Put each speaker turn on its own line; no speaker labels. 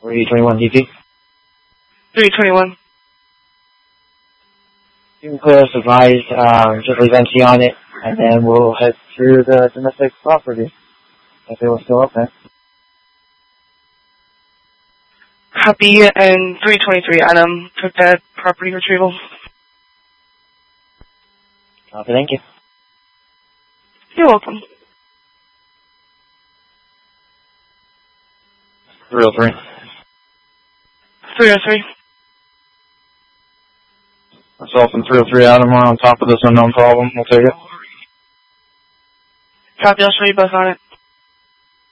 321 DP.
321.
You can clear us advised, just leave NT on it, and then we'll head through the domestic property, if it was still open.
Copy, and 323, Adam, took that property retrieval.
Copy, thank you.
You're welcome.
303.
303.
Myself and 303 Adam are on top of this unknown problem. We'll take it.
Copy, I'll show you both on it.